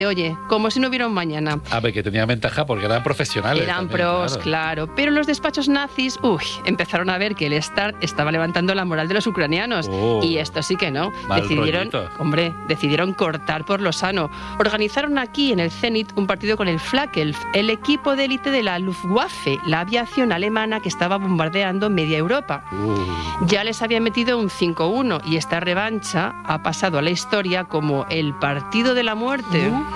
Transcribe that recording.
Oye, como si no hubiera un mañana. A ver, que tenían ventaja porque eran profesionales. Eran también, pros, claro. Pero los despachos nazis, empezaron a ver que el Start estaba levantando la moral de los ucranianos. Y esto sí que no. Decidieron cortar por lo sano. Organizaron aquí en el Zenit un partido con el Flakelf, el equipo de élite de la Luftwaffe, la aviación alemana que estaba bombardeando media Europa. Ya les había metido un 5-1 y esta revancha ha pasado a la historia como el partido de la muerte.